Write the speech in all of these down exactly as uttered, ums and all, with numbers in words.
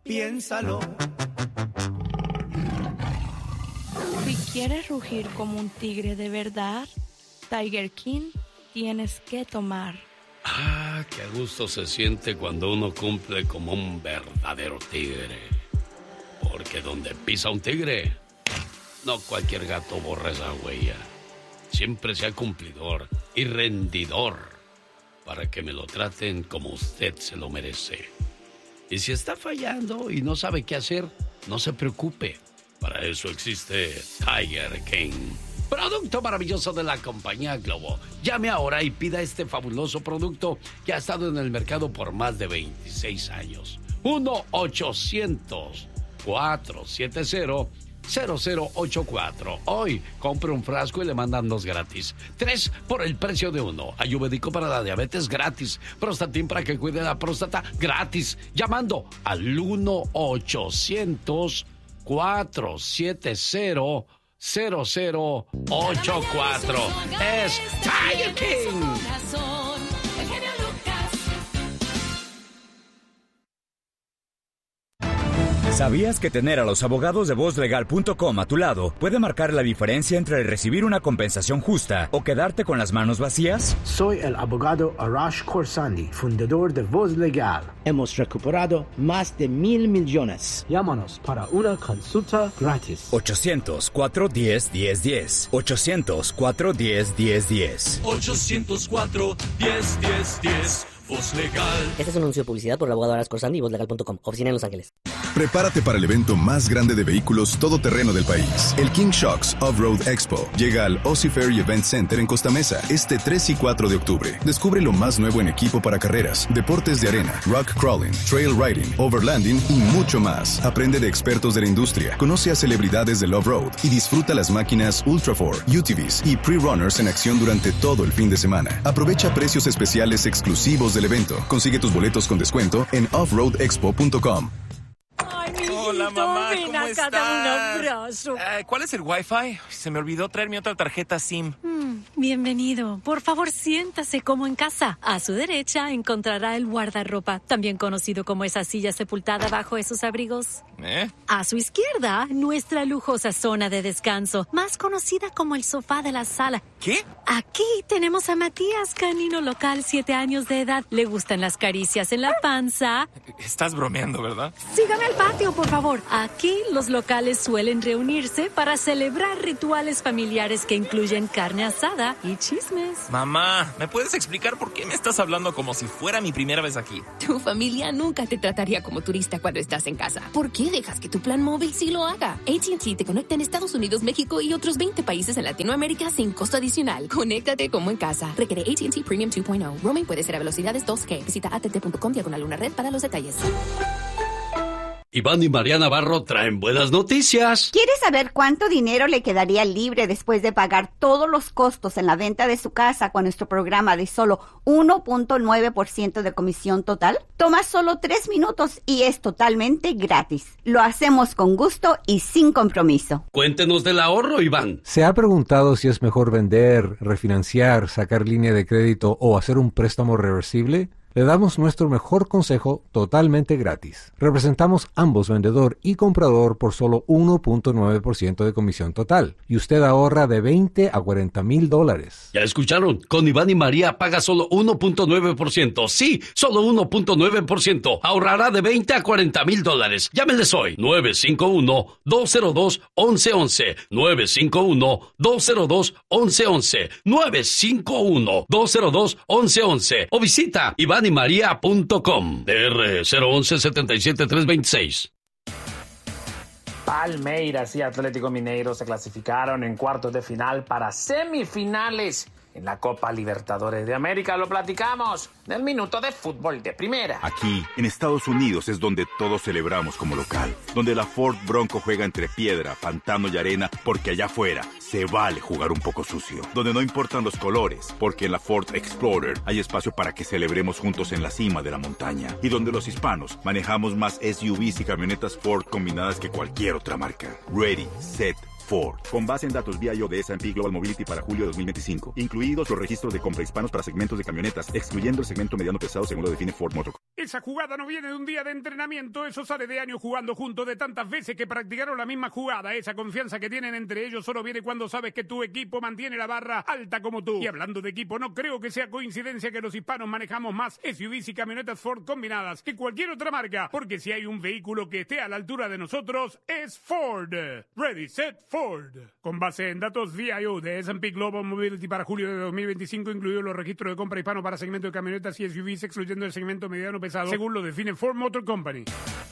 piénsalo. Si quieres rugir como un tigre de verdad, Tiger King tienes que tomar. Ah, qué a gusto se siente cuando uno cumple como un verdadero tigre. Porque donde pisa un tigre, no cualquier gato borra esa huella. Siempre sea cumplidor y rendidor para que me lo traten como usted se lo merece. Y si está fallando y no sabe qué hacer, no se preocupe. Para eso existe Tiger King, producto maravilloso de la compañía Globo. Llame ahora y pida este fabuloso producto que ha estado en el mercado por más de veintiséis años. uno ochocientos, cuatrocientos setenta, cero cero ocho cuatro. Hoy compre un frasco y le mandan dos gratis. Tres por el precio de uno. Ayurvédico para la diabetes gratis. Prostatín para que cuide la próstata gratis. Llamando al uno ochocientos, cuatrocientos setenta, cero cero ocho cuatro. Es Tiger King. ¿Sabías que tener a los abogados de voz legal punto com a tu lado puede marcar la diferencia entre recibir una compensación justa o quedarte con las manos vacías? Soy el abogado Arash Khorsandi, fundador de Voz Legal. Hemos recuperado más de mil millones. Llámanos para una consulta gratis. ochocientos, cuatrocientos diez, diez diez. ochocientos, cuatrocientos diez, diez diez. ochocientos cuatro, diez, diez, diez. Voz Legal. Este es un anuncio de publicidad por el abogado Arash Khorsandi y voz legal punto com. Oficina en Los Ángeles. Prepárate para el evento más grande de vehículos todoterreno del país. El King Shocks Off-Road Expo llega al Aussie Ferry Event Center en Costa Mesa este tres y cuatro de octubre. Descubre lo más nuevo en equipo para carreras, deportes de arena, rock crawling, trail riding, overlanding y mucho más. Aprende de expertos de la industria, conoce a celebridades del off-road y disfruta las máquinas Ultra four, U T Vs y Pre-Runners en acción durante todo el fin de semana. Aprovecha precios especiales exclusivos del evento. Consigue tus boletos con descuento en off road expo punto com. Ay, mi Hola, mamá, ven ¿cómo acá, estás? dame un abrazo. Eh, ¿Cuál es el Wi-Fi? Se me olvidó traer mi otra tarjeta SIM. Mm, bienvenido. Por favor, siéntase como en casa. A su derecha encontrará el guardarropa, también conocido como esa silla sepultada bajo esos abrigos. ¿Eh? A su izquierda, nuestra lujosa zona de descanso, más conocida como el sofá de la sala. ¿Qué? Aquí tenemos a Matías, canino local, siete años de edad. Le gustan las caricias en la panza. Estás bromeando, ¿verdad? Sígame al patio, por favor. Aquí los locales suelen reunirse para celebrar rituales familiares que incluyen carne asada y chismes. Mamá, ¿me puedes explicar por qué me estás hablando como si fuera mi primera vez aquí? Tu familia nunca te trataría como turista cuando estás en casa. ¿Por qué dejas que tu plan móvil sí lo haga? A T and T te conecta en Estados Unidos, México y otros veinte países en Latinoamérica sin costo adicional. Conéctate como en casa. Requiere A T and T Premium dos punto cero. Roaming puede ser a velocidades dos G. Visita a t t punto com diagonal una red para los detalles. Iván y María Navarro traen buenas noticias. ¿Quiere saber cuánto dinero le quedaría libre después de pagar todos los costos en la venta de su casa con nuestro programa de solo uno punto nueve por ciento de comisión total? Toma solo tres minutos y es totalmente gratis. Lo hacemos con gusto y sin compromiso. Cuéntenos del ahorro, Iván. ¿Se ha preguntado si es mejor vender, refinanciar, sacar línea de crédito o hacer un préstamo reversible? Le damos nuestro mejor consejo totalmente gratis. Representamos ambos vendedor y comprador por solo uno punto nueve por ciento de comisión total. Y usted ahorra de veinte a cuarenta mil dólares. Ya escucharon, con Iván y María paga solo uno punto nueve por ciento. Sí, solo uno punto nueve por ciento. Ahorrará de veinte a cuarenta mil dólares. Llámenles hoy. nueve cinco uno, dos cero dos, once once. nueve cinco uno, dos cero dos, once once. nueve cinco uno, dos cero dos, once once. O visita iván y maría punto com. D R cero once, setenta y siete, trescientos veintiséis. Palmeiras y Atlético Mineiro se clasificaron en cuartos de final para semifinales en la Copa Libertadores de América. Lo platicamos del minuto de fútbol de primera. Aquí, en Estados Unidos, es donde todos celebramos como local. Donde la Ford Bronco juega entre piedra, pantano y arena, porque allá afuera se vale jugar un poco sucio. Donde no importan los colores, porque en la Ford Explorer hay espacio para que celebremos juntos en la cima de la montaña. Y donde los hispanos manejamos más S U Vs y camionetas Ford combinadas que cualquier otra marca. Ready, set, Ford. Con base en datos V I O de S and P Global Mobility para julio de dos mil veinticinco, incluidos los registros de compra hispanos para segmentos de camionetas, excluyendo el segmento mediano pesado según lo define Ford Motor. Esa jugada no viene de un día de entrenamiento, eso sale de años jugando juntos, de tantas veces que practicaron la misma jugada. Esa confianza que tienen entre ellos solo viene cuando sabes que tu equipo mantiene la barra alta como tú. Y hablando de equipo, no creo que sea coincidencia que los hispanos manejamos más S U Vs y camionetas Ford combinadas que cualquier otra marca, porque si hay un vehículo que esté a la altura de nosotros, es Ford. Ready, set, Ford. Con base en datos V I O de S and P Global Mobility para julio de dos mil veinticinco, incluidos los registros de compra hispano para segmento de camionetas y S U Vs, excluyendo el segmento mediano pesado, según lo define Ford Motor Company.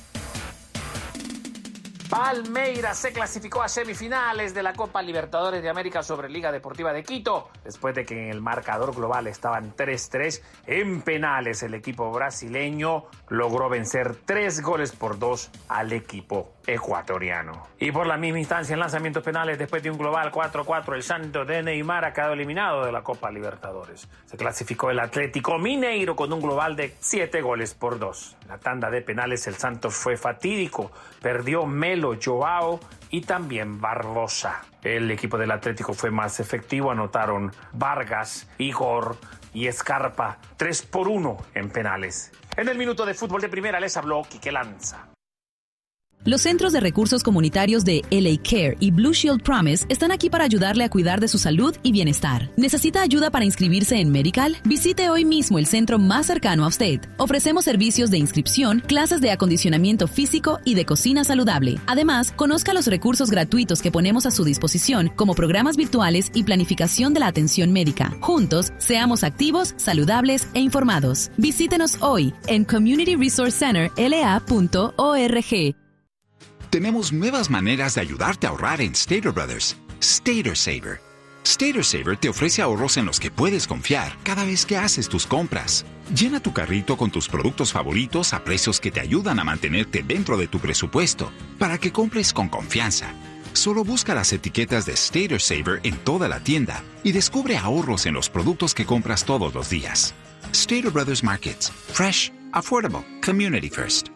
Palmeiras se clasificó a semifinales de la Copa Libertadores de América sobre Liga Deportiva de Quito, después de que en el marcador global estaban tres tres. En penales, el equipo brasileño logró vencer tres goles por dos al equipo ecuatoriano. Y por la misma instancia, en lanzamientos penales, después de un global cuatro cuatro, el Santos de Neymar ha quedado eliminado de la Copa Libertadores. Se clasificó el Atlético Mineiro con un global de siete goles por dos. En la tanda de penales, el Santos fue fatídico, perdió Melo, Joao y también Barbosa. El equipo del Atlético fue más efectivo, anotaron Vargas, Igor y Escarpa, tres por uno en penales. En el minuto de fútbol de primera les habló Quique Lanza. Los Centros de Recursos Comunitarios de L A Care y Blue Shield Promise están aquí para ayudarle a cuidar de su salud y bienestar. ¿Necesita ayuda para inscribirse en Medical? Visite hoy mismo el centro más cercano a usted. Ofrecemos servicios de inscripción, clases de acondicionamiento físico y de cocina saludable. Además, conozca los recursos gratuitos que ponemos a su disposición, como programas virtuales y planificación de la atención médica. Juntos, seamos activos, saludables e informados. Visítenos hoy en community resource center l a punto org. Tenemos nuevas maneras de ayudarte a ahorrar en Stater Brothers. Stater Saver. Stater Saver te ofrece ahorros en los que puedes confiar cada vez que haces tus compras. Llena tu carrito con tus productos favoritos a precios que te ayudan a mantenerte dentro de tu presupuesto, para que compres con confianza. Solo busca las etiquetas de Stater Saver en toda la tienda y descubre ahorros en los productos que compras todos los días. Stater Brothers Markets. Fresh, affordable, community first.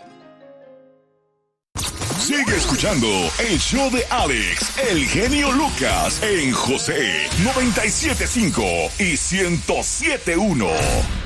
Sigue escuchando el show de Alex, el genio Lucas, en José noventa y siete punto cinco y ciento siete punto uno.